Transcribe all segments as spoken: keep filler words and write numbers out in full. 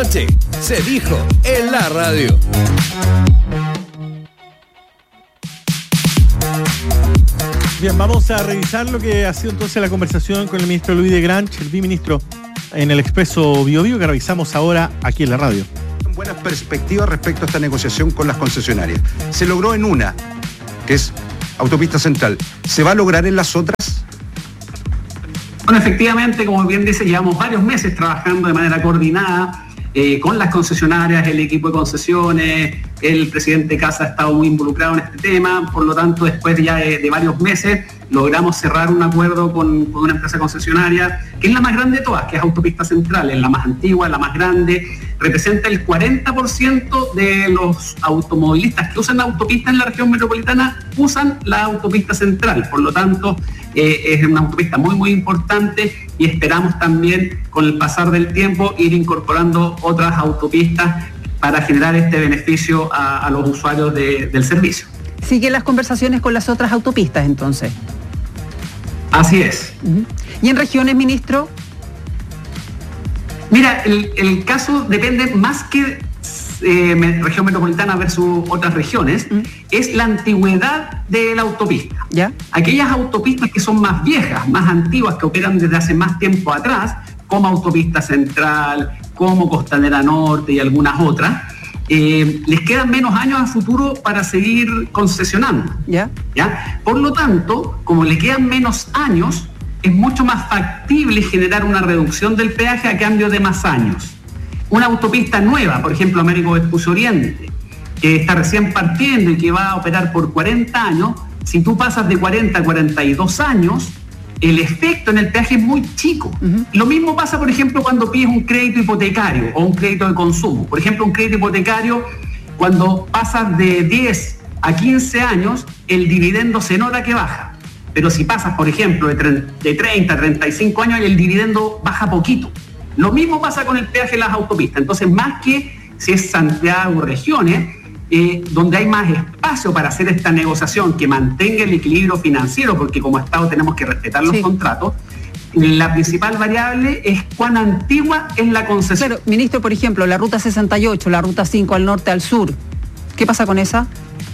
Se dijo en la radio. Bien, vamos a revisar lo que ha sido entonces la conversación con el ministro Luis de Granch, el biministro, en el Expreso Bio Bio, que revisamos ahora aquí en la radio. Buenas perspectivas respecto a esta negociación con las concesionarias. Se logró en una, que es Autopista Central. ¿Se va a lograr en las otras? Bueno, efectivamente, como bien dice, llevamos varios meses trabajando de manera coordinada eh, con las concesionarias, el equipo de concesiones, el presidente Casa ha estado muy involucrado en este tema, por lo tanto, después ya de, de varios meses, logramos cerrar un acuerdo con, con una empresa concesionaria, que es la más grande de todas, que es Autopista Central, es la más antigua, la más grande, representa el cuarenta por ciento de los automovilistas que usan la autopista en la región metropolitana, usan la Autopista Central, por lo tanto, eh, es una autopista muy, muy importante y esperamos también, con el pasar del tiempo, ir incorporando otras autopistas para generar este beneficio a, a los usuarios de, del servicio. ¿Siguen las conversaciones con las otras autopistas, entonces? Así es. Uh-huh. ¿Y en regiones, ministro? Mira, el, el caso depende más que eh, región metropolitana versus otras regiones, uh-huh. es la antigüedad de la autopista. ¿Ya? Aquellas autopistas que son más viejas, más antiguas, que operan desde hace más tiempo atrás, como Autopista Central, como Costanera Norte y algunas otras, eh, les quedan menos años a futuro para seguir concesionando. ¿Ya? ¿Ya? Por lo tanto, como le quedan menos años, es mucho más factible generar una reducción del peaje a cambio de más años. Una autopista nueva, por ejemplo, Américo Vespucio Oriente, que está recién partiendo y que va a operar por cuarenta años, si tú pasas de cuarenta a cuarenta y dos años, el efecto en el peaje es muy chico. Uh-huh. Lo mismo pasa, por ejemplo, cuando pides un crédito hipotecario o un crédito de consumo. Por ejemplo, un crédito hipotecario, cuando pasas de diez a quince años, el dividendo se nota que baja. Pero si pasas, por ejemplo, de treinta a treinta y cinco años, el dividendo baja poquito. Lo mismo pasa con el peaje en las autopistas. Entonces, más que si es Santiago o regiones, Eh, donde hay más espacio para hacer esta negociación que mantenga el equilibrio financiero, porque como Estado tenemos que respetar los sí. contratos, la principal variable es cuán antigua es la concesión. Claro, ministro, por ejemplo, la ruta sesenta y ocho, la ruta cinco al norte, al sur, ¿qué pasa con esa?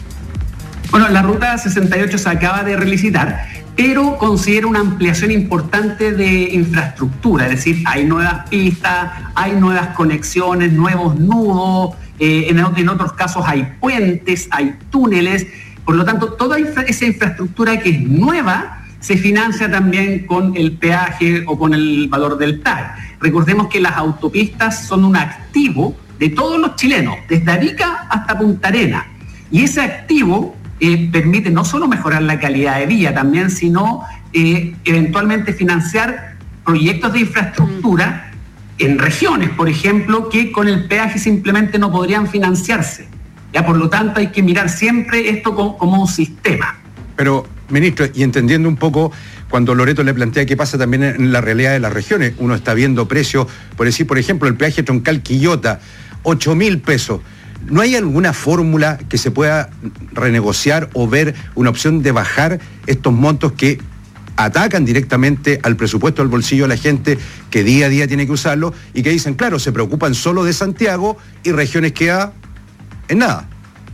Bueno, la ruta sesenta y ocho se acaba de relicitar, pero considera una ampliación importante de infraestructura, es decir, hay nuevas pistas, hay nuevas conexiones, nuevos nudos, Eh, en, en otros casos hay puentes, hay túneles, por lo tanto toda infra, esa infraestructura que es nueva se financia también con el peaje o con el valor del T A R. Recordemos que las autopistas son un activo de todos los chilenos, desde Arica hasta Punta Arenas, y ese activo eh, permite no solo mejorar la calidad de vida también, sino eh, eventualmente financiar proyectos de infraestructura en regiones, por ejemplo, que con el peaje simplemente no podrían financiarse. Ya, por lo tanto, hay que mirar siempre esto como, como un sistema. Pero, ministro, y entendiendo un poco cuando Loreto le plantea qué pasa también en la realidad de las regiones, uno está viendo precios, por decir, por ejemplo, el peaje troncal Quillota, ocho mil pesos. ¿No hay alguna fórmula que se pueda renegociar o ver una opción de bajar estos montos que atacan directamente al presupuesto, al bolsillo de la gente que día a día tiene que usarlo y que dicen, claro, se preocupan solo de Santiago y regiones queda en nada?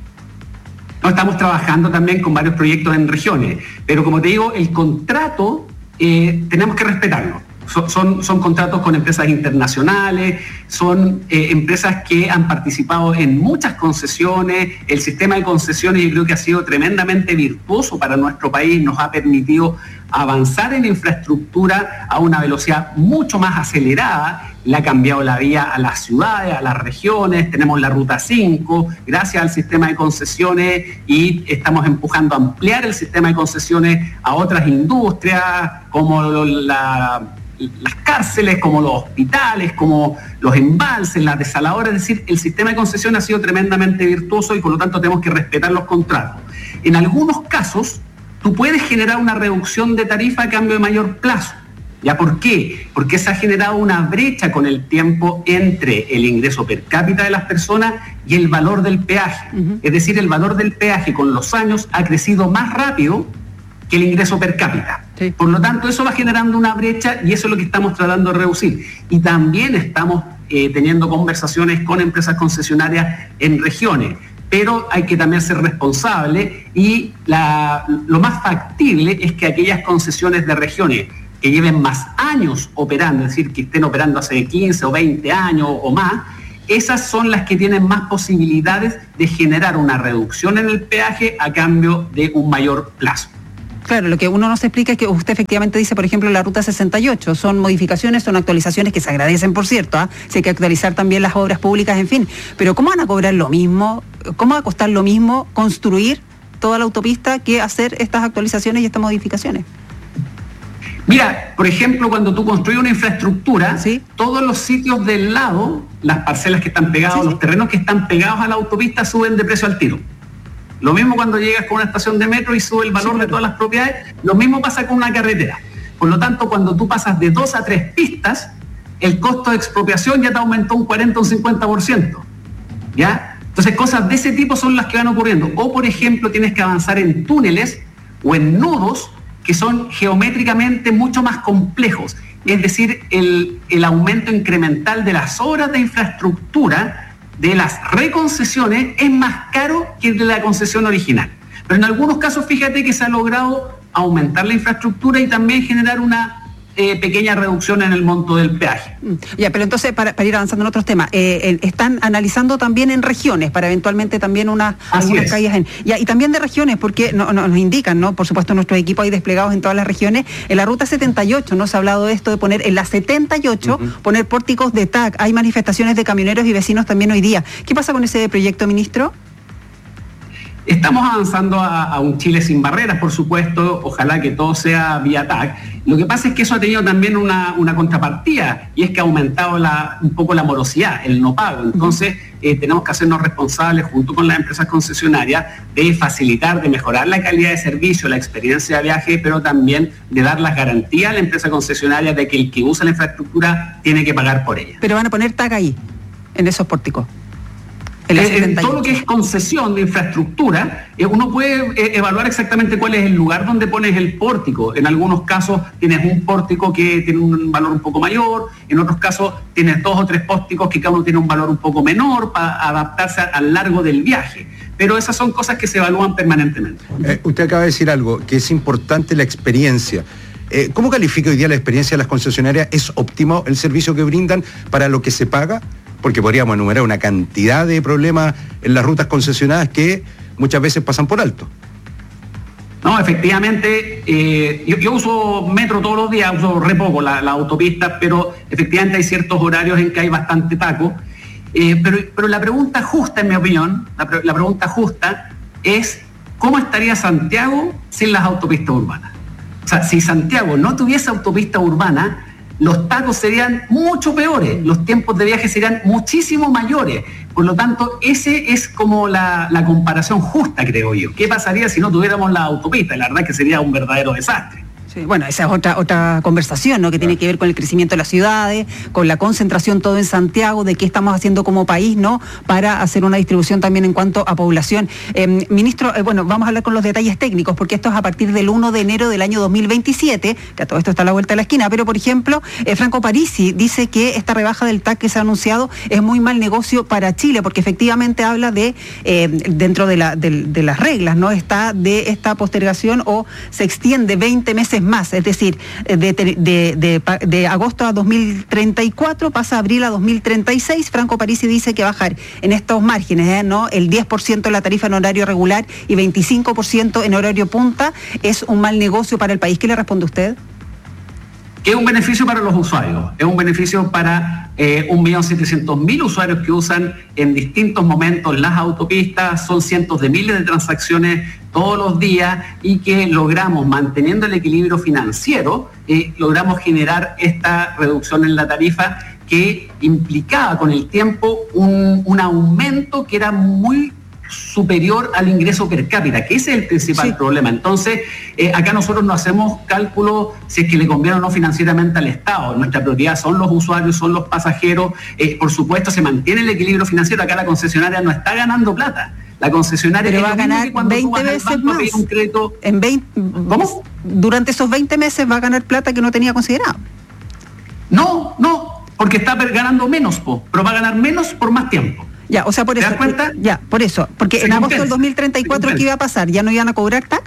No, estamos trabajando también con varios proyectos en regiones, pero como te digo, el contrato eh, tenemos que respetarlo. Son, son, son contratos con empresas internacionales, son eh, empresas que han participado en muchas concesiones. El sistema de concesiones yo creo que ha sido tremendamente virtuoso para nuestro país, nos ha permitido avanzar en infraestructura a una velocidad mucho más acelerada, le ha cambiado la vía a las ciudades, a las regiones, tenemos la ruta cinco, gracias al sistema de concesiones, y estamos empujando a ampliar el sistema de concesiones a otras industrias, como la... las cárceles, como los hospitales, como los embalses, las desaladoras. Es decir, el sistema de concesión ha sido tremendamente virtuoso y por lo tanto tenemos que respetar los contratos. En algunos casos, tú puedes generar una reducción de tarifa a cambio de mayor plazo. ¿Ya por qué? Porque se ha generado una brecha con el tiempo entre el ingreso per cápita de las personas y el valor del peaje. Uh-huh. Es decir, el valor del peaje con los años ha crecido más rápido que el ingreso per cápita. Sí. Por lo tanto, eso va generando una brecha y eso es lo que estamos tratando de reducir. Y también estamos eh, teniendo conversaciones con empresas concesionarias en regiones. Pero hay que también ser responsable y la, lo más factible es que aquellas concesiones de regiones que lleven más años operando, es decir, que estén operando hace quince o veinte años o más, esas son las que tienen más posibilidades de generar una reducción en el peaje a cambio de un mayor plazo. Claro, lo que uno nos explica es que usted efectivamente dice, por ejemplo, la ruta sesenta y ocho, son modificaciones, son actualizaciones que se agradecen, por cierto, ¿eh? Si hay que actualizar también las obras públicas, en fin, pero ¿cómo van a cobrar lo mismo? ¿Cómo va a costar lo mismo construir toda la autopista que hacer estas actualizaciones y estas modificaciones? Mira, por ejemplo, cuando tú construyes una infraestructura, ¿sí? Todos los sitios del lado, las parcelas que están pegados, sí, sí. los terrenos que están pegados a la autopista suben de precio al tiro. Lo mismo cuando llegas con una estación de metro y sube el valor sí, claro. de todas las propiedades, lo mismo pasa con una carretera. Por lo tanto, cuando tú pasas de dos a tres pistas, el costo de expropiación ya te aumentó un cuarenta o un cincuenta por ciento. ¿Ya? Entonces, cosas de ese tipo son las que van ocurriendo. O, por ejemplo, tienes que avanzar en túneles o en nudos que son geométricamente mucho más complejos. Es decir, el, el aumento incremental de las obras de infraestructura de las reconcesiones es más caro que el de la concesión original. Pero en algunos casos, fíjate que se ha logrado aumentar la infraestructura y también generar una eh, pequeña reducción en el monto del peaje. Ya, pero entonces, para, para ir avanzando en otros temas, eh, están analizando también en regiones, para eventualmente también una, algunas caídas en... Ya, y también de regiones, porque no, no, nos indican, ¿no? Por supuesto, nuestros equipos ahí desplegados en todas las regiones. En la ruta setenta y ocho, ¿no? Se ha hablado de esto, de poner en la setenta y ocho, uh-huh. poner pórticos de T A C. Hay manifestaciones de camioneros y vecinos también hoy día. ¿Qué pasa con ese proyecto, ministro? Estamos avanzando a, a un Chile sin barreras, por supuesto, ojalá que todo sea vía T A C. Lo que pasa es que eso ha tenido también una, una contrapartida, y es que ha aumentado la, un poco la morosidad, el no pago. Entonces, eh, tenemos que hacernos responsables, junto con las empresas concesionarias, de facilitar, de mejorar la calidad de servicio, la experiencia de viaje, pero también de dar las garantías a la empresa concesionaria de que el que usa la infraestructura tiene que pagar por ella. Pero van a poner T A C ahí, en esos pórticos. En todo lo que es concesión de infraestructura, eh, uno puede eh, evaluar exactamente cuál es el lugar donde pones el pórtico. En algunos casos tienes un pórtico que tiene un valor un poco mayor, en otros casos tienes dos o tres pórticos que cada uno tiene un valor un poco menor para adaptarse al largo del viaje. Pero esas son cosas que se evalúan permanentemente. Eh, usted acaba de decir algo, que es importante la experiencia. Eh, ¿Cómo califica hoy día la experiencia de las concesionarias? ¿Es óptimo el servicio que brindan para lo que se paga? Porque podríamos enumerar una cantidad de problemas en las rutas concesionadas que muchas veces pasan por alto. No, efectivamente, eh, yo, yo uso metro todos los días, uso re poco la, la autopista, pero efectivamente hay ciertos horarios en que hay bastante taco. Eh, pero, pero la pregunta justa, en mi opinión, la, la pregunta justa es ¿cómo estaría Santiago sin las autopistas urbanas? O sea, si Santiago no tuviese autopista urbana, los tacos serían mucho peores, los tiempos de viaje serían muchísimo mayores. Por lo tanto, ese es como la, la comparación justa, creo yo. ¿Qué pasaría si no tuviéramos la autopista? La verdad es que sería un verdadero desastre. Sí, bueno, esa es otra otra conversación, ¿no? Que tiene que ver con el crecimiento de las ciudades, con la concentración todo en Santiago, de qué estamos haciendo como país, ¿no? Para hacer una distribución también en cuanto a población. Eh, ministro, eh, bueno, vamos a hablar con los detalles técnicos, porque esto es a partir del primero de enero del año dos mil veintisiete, que a todo esto está a la vuelta de la esquina, pero por ejemplo, eh, Franco Parisi dice que esta rebaja del T A C que se ha anunciado es muy mal negocio para Chile, porque efectivamente habla de, eh, dentro de, la, de, de las reglas, ¿no? Está de esta postergación o se extiende veinte meses más, es decir, de, de, de, de, de agosto a dos mil treinta y cuatro pasa a abril a dos mil treinta y seis. Franco Parisi dice que bajar en estos márgenes, ¿eh? ¿no? El diez por ciento de la tarifa en horario regular y veinticinco por ciento en horario punta es un mal negocio para el país. ¿Qué le responde usted? Es un beneficio para los usuarios, es un beneficio para eh, un millón setecientos mil usuarios que usan en distintos momentos las autopistas, son cientos de miles de transacciones todos los días y que logramos, manteniendo el equilibrio financiero, eh, logramos generar esta reducción en la tarifa que implicaba con el tiempo un, un aumento que era muy superior al ingreso per cápita, que ese es el principal sí. problema. Entonces, eh, acá nosotros no hacemos cálculos si es que le conviene o no financieramente al Estado. Nuestra prioridad son los usuarios, son los pasajeros. Eh, por supuesto, se mantiene el equilibrio financiero. Acá la concesionaria no está ganando plata. La concesionaria Pero va a ganar veinte veces más. Un crédito, en veinte, ¿Cómo? Durante esos veinte meses va a ganar plata que no tenía considerado. No, no. porque está ganando menos, po, pero va a ganar menos por más tiempo. Ya, o sea, por ¿Te eso. das cuenta? Ya, por eso. Porque Se en agosto compensa, del dos mil treinta y cuatro, se ¿qué iba a pasar? ¿Ya no iban a cobrar T A C?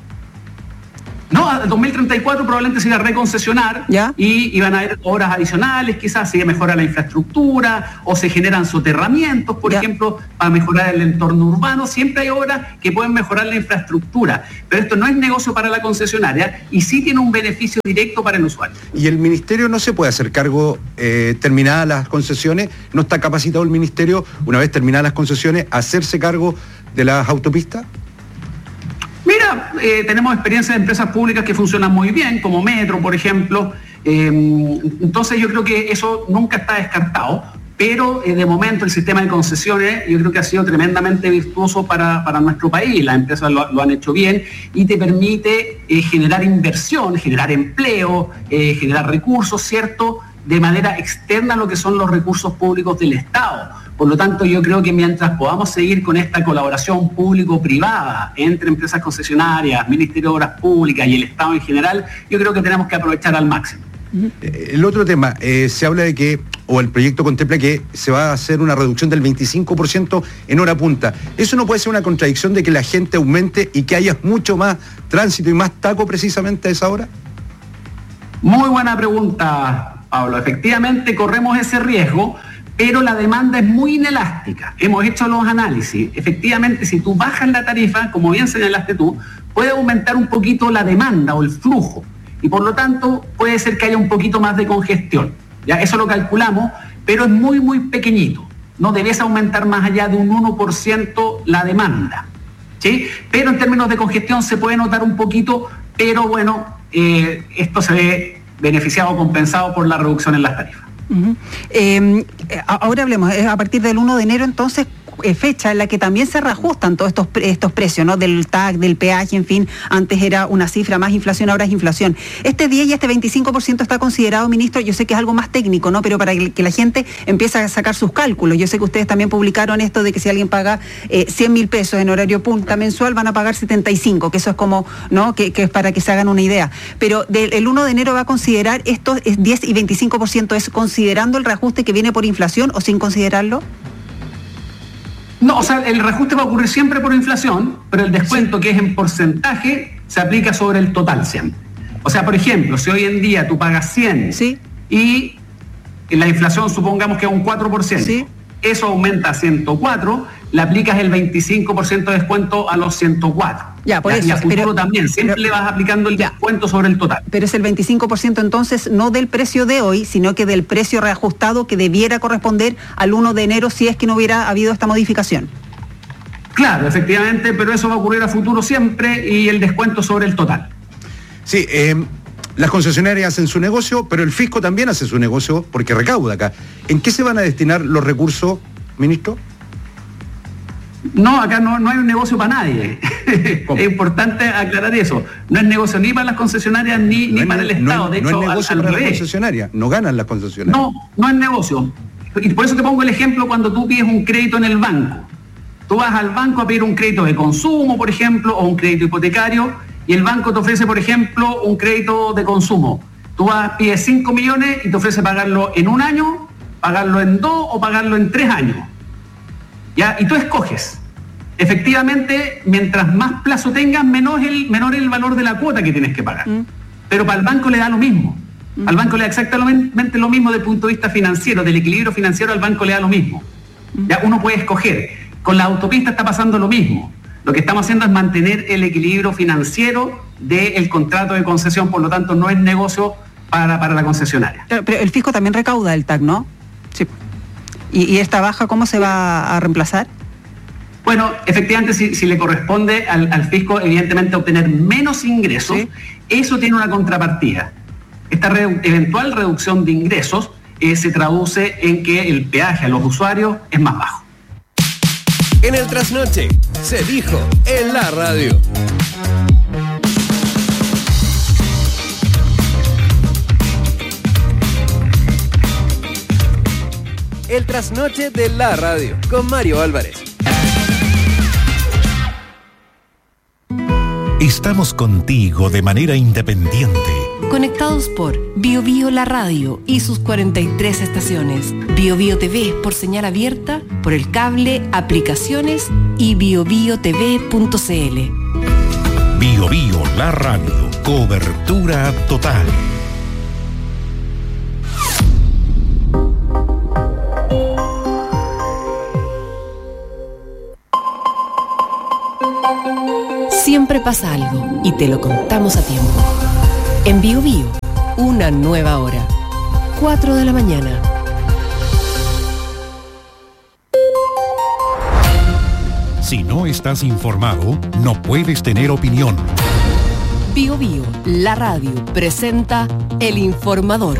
No, al dos mil treinta y cuatro probablemente se iba a reconcesionar ¿Ya? y iban a haber obras adicionales, quizás se mejora la infraestructura o se generan soterramientos, por ¿Ya? ejemplo, para mejorar el entorno urbano. Siempre hay obras que pueden mejorar la infraestructura, pero esto no es negocio para la concesionaria y sí tiene un beneficio directo para el usuario. ¿Y el ministerio no se puede hacer cargo, eh, terminadas las concesiones? ¿No está capacitado el ministerio, una vez terminadas las concesiones, a hacerse cargo de las autopistas? Mira, eh, tenemos experiencia de empresas públicas que funcionan muy bien, como Metro, por ejemplo. Eh, entonces yo creo que eso nunca está descartado, pero eh, de momento el sistema de concesiones yo creo que ha sido tremendamente virtuoso para, para nuestro país. Las empresas lo, lo han hecho bien y te permite eh, generar inversión, generar empleo, eh, generar recursos, ¿cierto?, de manera externa a lo que son los recursos públicos del Estado. Por lo tanto, yo creo que mientras podamos seguir con esta colaboración público-privada entre empresas concesionarias, Ministerio de Obras Públicas y el Estado en general, yo creo que tenemos que aprovechar al máximo. El otro tema, eh, se habla de que, o el proyecto contempla que se va a hacer una reducción del veinticinco por ciento en hora punta. ¿Eso no puede ser una contradicción de que la gente aumente y que haya mucho más tránsito y más taco precisamente a esa hora? Muy buena pregunta, Pablo. Efectivamente, corremos ese riesgo, pero la demanda es muy inelástica. Hemos hecho los análisis. Efectivamente, si tú bajas la tarifa, como bien señalaste tú, puede aumentar un poquito la demanda o el flujo. Y por lo tanto, puede ser que haya un poquito más de congestión. Ya, eso lo calculamos, pero es muy, muy pequeñito. No debiese aumentar más allá de un uno por ciento la demanda, ¿sí? Pero en términos de congestión se puede notar un poquito, pero bueno, eh, esto se ve beneficiado o compensado por la reducción en las tarifas. Uh-huh. Eh, ahora hablemos, a partir del uno de enero entonces, eh, fecha en la que también se reajustan todos estos, estos precios, ¿no? Del T A C, del peaje, en fin, antes era una cifra más inflación, ahora es inflación. Este diez y este veinticinco por ciento está considerado, ministro, yo sé que es algo más técnico, ¿no? Pero para que, que la gente empiece a sacar sus cálculos. Yo sé que ustedes también publicaron esto de que si alguien paga eh, cien mil pesos en horario punta mensual, van a pagar setenta y cinco, que eso es como, ¿no? Que, que es para que se hagan una idea. Pero del el uno de enero va a considerar esto, es diez y veinticinco por ciento, ¿es considerando el reajuste que viene por inflación o sin considerarlo? No, o sea, el reajuste va a ocurrir siempre por inflación, pero el descuento, sí, que es en porcentaje, se aplica sobre el total siempre. O sea, por ejemplo, si hoy en día tú pagas cien, ¿sí?, y la inflación supongamos que es un cuatro por ciento, ¿sí?, eso aumenta a ciento cuatro, le aplicas el veinticinco por ciento de descuento a los ciento cuatro. Ya, por ya, eso. Y a futuro pero, también, siempre pero, le vas aplicando el ya. descuento sobre el total. Pero es el veinticinco por ciento entonces no del precio de hoy, sino que del precio reajustado que debiera corresponder al uno de enero si es que no hubiera habido esta modificación. Claro, efectivamente, pero eso va a ocurrir a futuro siempre y el descuento sobre el total. Sí, eh, las concesionarias hacen su negocio, pero el fisco también hace su negocio porque recauda acá. ¿En qué se van a destinar los recursos, ministro? No, acá no, no hay un negocio para nadie. Es importante aclarar eso. No es negocio ni para las concesionarias ni, no ni es, para el Estado. No, de no hecho, es negocio al, al para revés. las concesionarias, no ganan las concesionarias. No, no es negocio. Y por eso te pongo el ejemplo cuando tú pides un crédito en el banco. Tú vas al banco a pedir un crédito de consumo, por ejemplo, o un crédito hipotecario, y el banco te ofrece, por ejemplo, un crédito de consumo. Tú vas, pides cinco millones y te ofrece pagarlo en un año, pagarlo en dos o pagarlo en tres años. ¿Ya? Y tú escoges. Efectivamente, mientras más plazo tengas, menor el, menor el valor de la cuota que tienes que pagar. Mm. Pero para el banco le da lo mismo. Mm. Al banco le da exactamente lo mismo desde el punto de vista financiero, del equilibrio financiero al banco le da lo mismo. Mm. Ya uno puede escoger. Con la autopista está pasando lo mismo. Lo que estamos haciendo es mantener el equilibrio financiero del contrato de concesión, por lo tanto no es negocio para, para la concesionaria. Pero, pero el fisco también recauda el T A C, ¿no? Sí. ¿Y, y esta baja cómo se va a reemplazar? Bueno, efectivamente, si, si le corresponde al, al fisco, evidentemente, obtener menos ingresos, ¿sí?, eso tiene una contrapartida. Esta re, eventual reducción de ingresos eh, se traduce en que el peaje a los usuarios es más bajo. En el trasnoche, se dijo en la radio. El trasnoche de la radio, con Mario Álvarez. Estamos contigo de manera independiente, conectados por Bio Bio la radio y sus cuarenta y tres estaciones, Bio Bio T V por señal abierta, por el cable, aplicaciones y bio bio t v punto c l. Bio Bio la radio, cobertura total. Siempre pasa algo y te lo contamos a tiempo. En Bio Bio, una nueva hora. cuatro de la mañana. Si no estás informado, no puedes tener opinión. Bio Bio, la radio, presenta El Informador.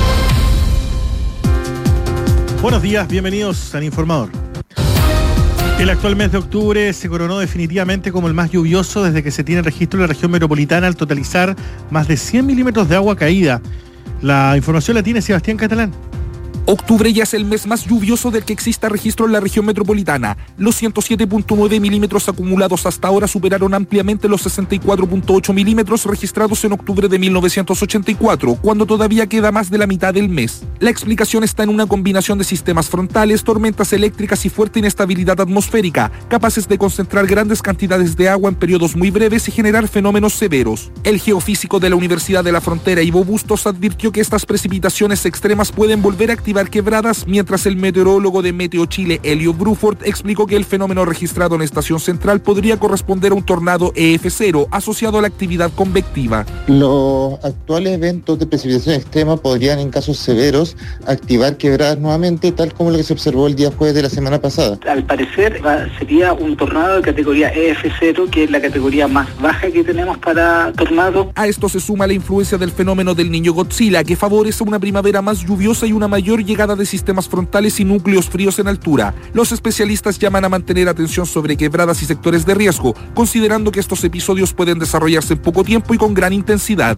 Buenos días, bienvenidos al Informador. El actual mes de octubre se coronó definitivamente como el más lluvioso desde que se tiene registro en la región metropolitana al totalizar más de cien milímetros de agua caída. La información la tiene Sebastián Catalán. Octubre ya es el mes más lluvioso del que exista registro en la región metropolitana. Los ciento siete punto nueve milímetros acumulados hasta ahora superaron ampliamente los sesenta y cuatro punto ocho milímetros registrados en octubre de mil novecientos ochenta y cuatro, cuando todavía queda más de la mitad del mes. La explicación está en una combinación de sistemas frontales, tormentas eléctricas y fuerte inestabilidad atmosférica, capaces de concentrar grandes cantidades de agua en periodos muy breves y generar fenómenos severos. El geofísico de la Universidad de la Frontera, Ivo Bustos, advirtió que estas precipitaciones extremas pueden volver a activar quebradas, mientras el meteorólogo de Meteo Chile, Elio Bruford, explicó que el fenómeno registrado en Estación Central podría corresponder a un tornado E F cero asociado a la actividad convectiva. Los actuales eventos de precipitación extrema podrían, en casos severos, activar quebradas nuevamente, tal como lo que se observó el día jueves de la semana pasada. Al parecer sería un tornado de categoría E F cero, que es la categoría más baja que tenemos para tornados. A esto se suma la influencia del fenómeno del Niño Godzilla, que favorece una primavera más lluviosa y una mayor llegada de sistemas frontales y núcleos fríos en altura. Los especialistas llaman a mantener atención sobre quebradas y sectores de riesgo, considerando que estos episodios pueden desarrollarse en poco tiempo y con gran intensidad.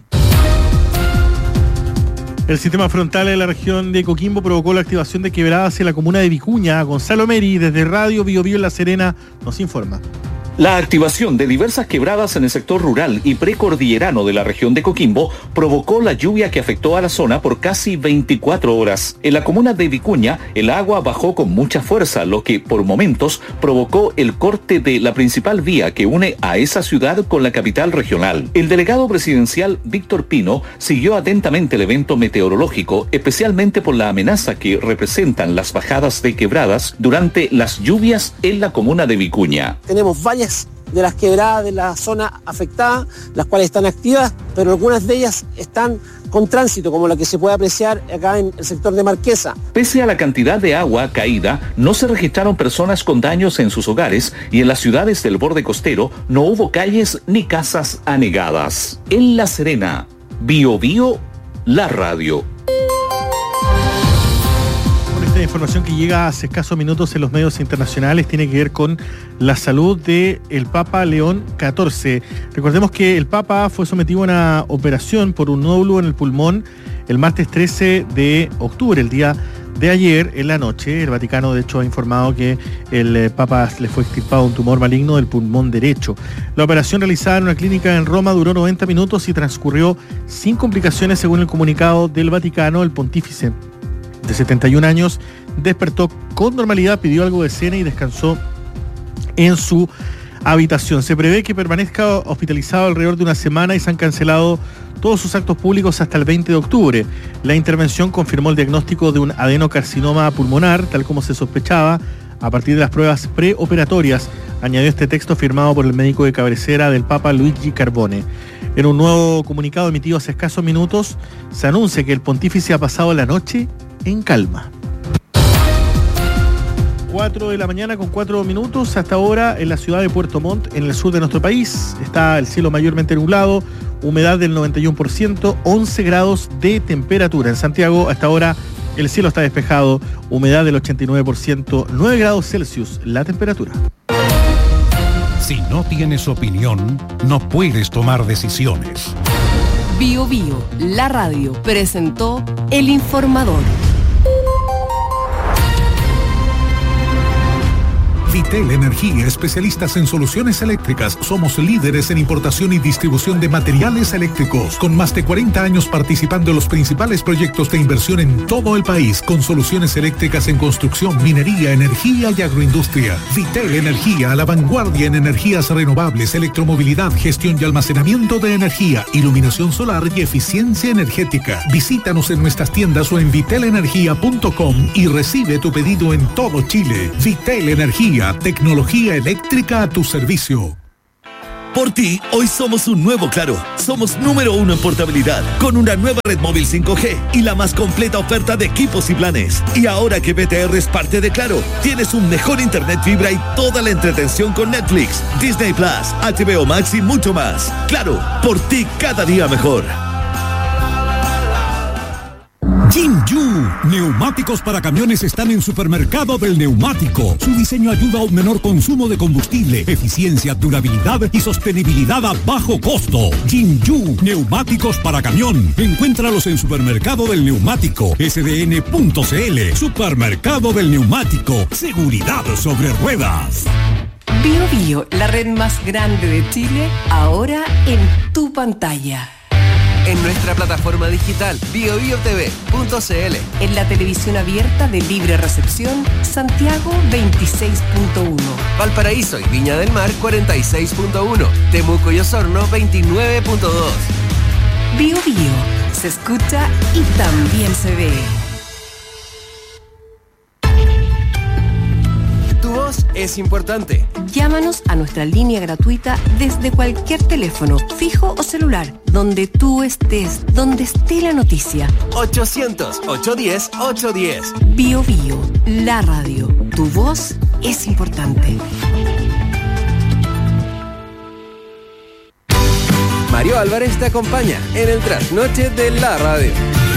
El sistema frontal de la región de Coquimbo provocó la activación de quebradas en la comuna de Vicuña. Gonzalo Meri, desde Radio Bio Bio en La Serena, nos informa. La activación de diversas quebradas en el sector rural y precordillerano de la región de Coquimbo provocó la lluvia que afectó a la zona por casi veinticuatro horas. En la comuna de Vicuña, el agua bajó con mucha fuerza, lo que por momentos provocó el corte de la principal vía que une a esa ciudad con la capital regional. El delegado presidencial Víctor Pino siguió atentamente el evento meteorológico, especialmente por la amenaza que representan las bajadas de quebradas durante las lluvias en la comuna de Vicuña. Tenemos varias de las quebradas de la zona afectada, las cuales están activas, pero algunas de ellas están con tránsito, como la que se puede apreciar acá en el sector de Marquesa. Pese a la cantidad de agua caída, no se registraron personas con daños en sus hogares y en las ciudades del borde costero no hubo calles ni casas anegadas. En La Serena, Bio Bio, la radio. Esta información que llega hace escasos minutos en los medios internacionales tiene que ver con la salud del Papa León catorce. Recordemos que el Papa fue sometido a una operación por un nódulo en el pulmón el martes trece de octubre, el día de ayer en la noche. El Vaticano, de hecho, ha informado que el Papa le fue extirpado un tumor maligno del pulmón derecho. La operación realizada en una clínica en Roma duró noventa minutos y transcurrió sin complicaciones, según el comunicado del Vaticano. El pontífice, de setenta y un años, despertó con normalidad, pidió algo de cena y descansó en su habitación. Se prevé que permanezca hospitalizado alrededor de una semana y se han cancelado todos sus actos públicos hasta el veinte de octubre. La intervención confirmó el diagnóstico de un adenocarcinoma pulmonar, tal como se sospechaba, a partir de las pruebas preoperatorias, añadió este texto firmado por el médico de cabecera del Papa, Luigi Carbone. En un nuevo comunicado emitido hace escasos minutos, se anuncia que el pontífice ha pasado la noche en calma. cuatro de la mañana con cuatro minutos. Hasta ahora en la ciudad de Puerto Montt, en el sur de nuestro país, está el cielo mayormente nublado, humedad del noventa y uno por ciento, once grados de temperatura. En Santiago, hasta ahora el cielo está despejado, humedad del ochenta y nueve por ciento, nueve grados Celsius la temperatura. Si no tienes opinión, no puedes tomar decisiones. Bio Bio, la radio, presentó El Informador. Vitel Energía, especialistas en soluciones eléctricas. Somos líderes en importación y distribución de materiales eléctricos, con más de cuarenta años participando en los principales proyectos de inversión en todo el país, con soluciones eléctricas en construcción, minería, energía y agroindustria. Vitel Energía, a la vanguardia en energías renovables, electromovilidad, gestión y almacenamiento de energía, iluminación solar y eficiencia energética. Visítanos en nuestras tiendas o en vitel energía punto com y recibe tu pedido en todo Chile. Vitel Energía, tecnología eléctrica a tu servicio. Por ti, hoy somos un nuevo Claro. Somos número uno en portabilidad, con una nueva red móvil cinco G y la más completa oferta de equipos y planes. Y ahora que B T R es parte de Claro, tienes un mejor internet fibra y toda la entretención con Netflix, Disney Plus, H B O Max y mucho más. Claro, por ti cada día mejor. Jinju, neumáticos para camiones están en Supermercado del Neumático. Su diseño ayuda a un menor consumo de combustible, eficiencia, durabilidad y sostenibilidad a bajo costo. Jinju, neumáticos para camión. Encuéntralos en Supermercado del Neumático, S D N punto C L. Supermercado del Neumático, seguridad sobre ruedas. Bio Bio, la red más grande de Chile, ahora en tu pantalla. En nuestra plataforma digital bio bio t v punto c l. En la televisión abierta de libre recepción, Santiago veintiséis punto uno. Valparaíso y Viña del Mar cuarenta y seis punto uno. Temuco y Osorno veintinueve punto dos. Bio Bio, se escucha y también se ve. Tu voz es importante. Llámanos a nuestra línea gratuita desde cualquier teléfono, fijo o celular, donde tú estés, donde esté la noticia. ochocientos, ochocientos diez, ochocientos diez. Bio Bio, la radio. Tu voz es importante. Mario Álvarez te acompaña en el trasnoche de la radio.